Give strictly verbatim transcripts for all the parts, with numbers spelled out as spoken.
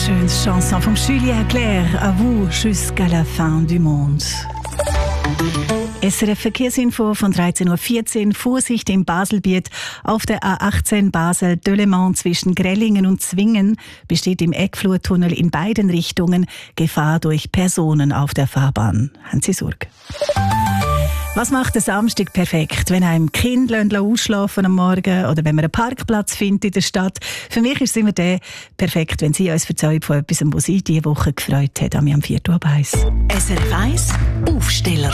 schönes Chanson von Julien Clerc, à vous jusqu'à la fin du monde. S R F Verkehrsinfo von dreizehn Uhr vierzehn. Vorsicht im Baselbiet. Auf der A achtzehn Basel-Delemont zwischen Grellingen und Zwingen besteht im Eckflurtunnel in beiden Richtungen Gefahr durch Personen auf der Fahrbahn. Haben Sie Sorge? Was macht den Samstag perfekt? Wenn einem Kind ausschlafen am Morgen oder wenn man einen Parkplatz findet in der Stadt. Für mich ist es immer der perfekt, wenn Sie uns erzählen von etwas, was Sie diese Woche gefreut hat, am Viertel ab eins. S R F eins Aufsteller.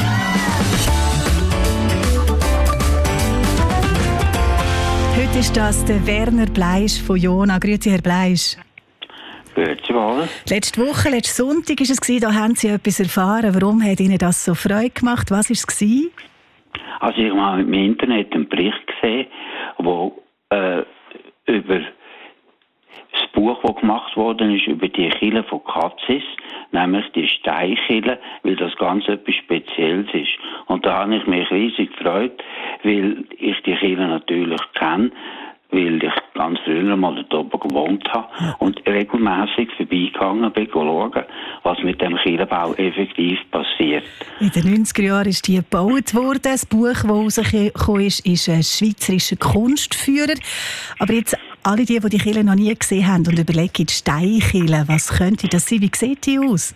Heute ist das der Werner Bleisch von Jona. Grüezi, Herr Bleisch. Grüezi wohl. Letzte Woche, letzten Sonntag war es, da haben Sie etwas erfahren. Warum hat Ihnen das so Freude gemacht? Was war es? Also ich habe im Internet einen Bericht gesehen, wo äh, über das Buch, das gemacht worden ist, über die Kirche von Katzis, nämlich die Steinkirche, weil das ganz etwas Spezielles ist. Und da habe ich mich riesig gefreut, weil ich die Kirche natürlich kenne, weil ich ganz früher mal dort oben gewohnt habe und regelmässig vorbeigegangen bin, schauen, was mit dem Kirchenbau effektiv passiert. In den neunziger Jahren ist die gebaut worden. Das Buch, das rausgekommen ist, ist ein schweizerischer Kunstführer. Aber jetzt alle die, die die Kirche noch nie gesehen haben und überlegen, die Steinkirche, was könnte das sein? Wie sieht die aus?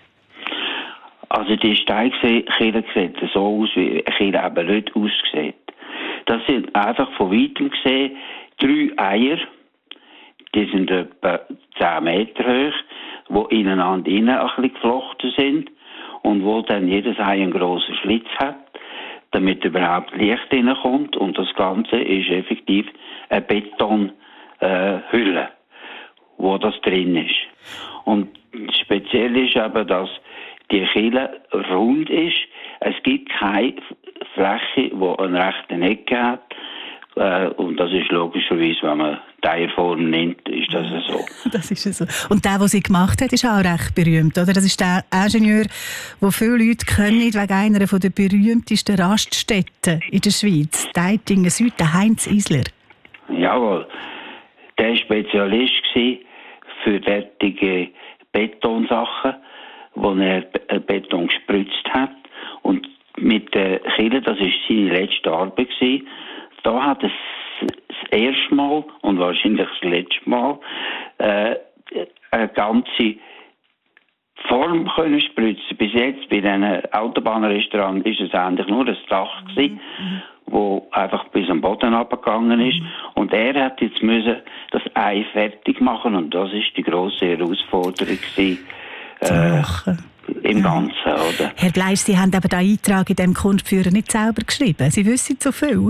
Also die Steinkirche sieht so aus, wie eine Kirche eben nicht aussieht. Das sind einfach von weitem gesehen drei Eier, die sind etwa zehn Meter hoch, die ineinander innen ein bisschen geflochten sind und wo dann jedes Ei einen grossen Schlitz hat, damit überhaupt Licht reinkommt. Und das Ganze ist effektiv eine Betonhülle, äh, wo das drin ist. Und speziell ist eben, dass die Kirche rund ist. Es gibt keine Fläche, die eine rechte Ecke hat. Äh, und das ist logischerweise, wenn man die Eierform nimmt, ist das so. Das ist so. Und der, den sie gemacht hat, ist auch recht berühmt, oder? Das ist der Ingenieur, den viele Leute kennen, wegen einer der berühmtesten Raststätten in der Schweiz. Deitingen Süd, der Heinz Isler. Jawohl. Der war Spezialist für derartige Betonsachen, wo er Beton gespritzt hat. Und mit der Kirche, das war seine letzte Arbeit gewesen. Da hat es das erste Mal und wahrscheinlich das letzte Mal äh, eine ganze Form können spritzen. Bis jetzt bei diesen Autobahnrestaurants ist es eigentlich nur das Dach gewesen, mhm. wo einfach bis am Boden runtergegangen ist. Mhm. Und er hat jetzt müssen das Ei fertig machen und das ist die grosse Herausforderung gewesen, äh, im Ganzen, oder? Herr Bleisch, Sie haben aber den Eintrag in diesem Kunstführer nicht selber geschrieben. Sie wissen so viel.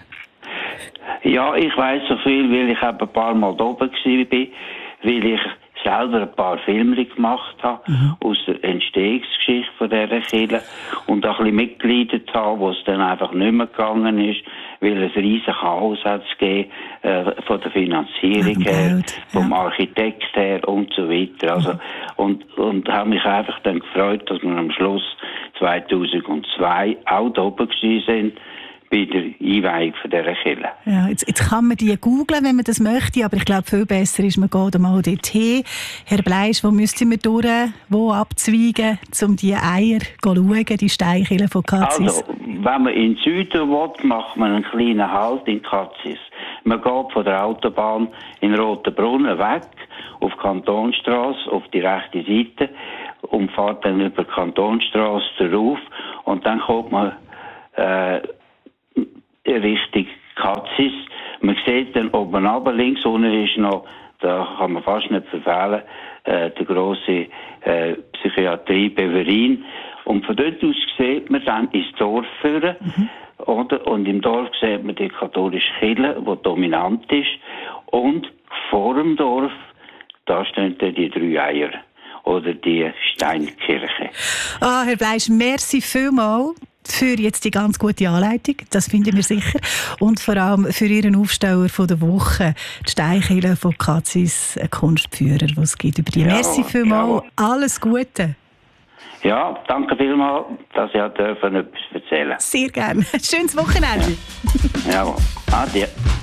Ja, ich weiss so viel, weil ich ein paar Mal da oben war, weil ich selber ein paar Filme gemacht habe, mhm. aus der Entstehungsgeschichte von dieser Kirche und auch ein bisschen mitgeleitet habe, wo es dann einfach nicht mehr gegangen ist, weil es ein riesen Chaos hat es gegeben, äh, von der Finanzierung her, ja. vom Architekt her und so weiter. Also, mhm. und, und habe mich einfach dann gefreut, dass wir am Schluss zweitausendzwei auch da oben gewesen sind, bei der Einweihung von dieser Kirche. Ja, jetzt, jetzt kann man die googlen, wenn man das möchte, aber ich glaube, viel besser ist, man geht mal dorthin. Herr Bleisch, wo müsste man durch, wo abzweigen, um die Eier zu schauen, die Steinkirche von Katzis? Also, wenn man in den Süden will, macht man einen kleinen Halt in Katzis. Man geht von der Autobahn in Rotenbrunnen weg, auf die Kantonstrasse, auf die rechte Seite, und fährt dann über die Kantonstrasse rauf, und dann kommt man äh, Richtung Katzis. Man sieht dann oben runter, links unten ist noch, da kann man fast nicht verfehlen, äh, der grosse äh, Psychiatrie Beverin. Und von dort aus sieht man dann ins Dorf führen, mhm. oder? Und im Dorf sieht man die katholische Kirche, die dominant ist. Und vor dem Dorf, da stehen dann die drei Eier. Oder die Steinkirche. Ah, Herr Bleisch, merci vielmals für jetzt die ganz gute Anleitung, das finden wir sicher. Und vor allem für Ihren Aufsteller von der Woche, die Steinkirche von Katzis, ein Kunstführer, den es gibt über die. Ja, merci vielmals, ja. Alles Gute. Ja, danke vielmals, dass ich etwas erzählen durfte. Sehr gerne. Schönes Wochenende. Ja, jawohl. Adieu.